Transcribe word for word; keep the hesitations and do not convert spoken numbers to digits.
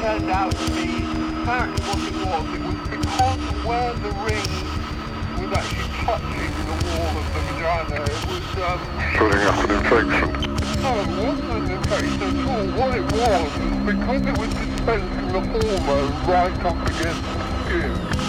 turned out to be, apparently what it was, it was because where the ring was actually touching the wall of the vagina, it was, um... setting up an infection. No, it wasn't an infection at all. What it was, was because it was dispensing the hormone right up against the skin.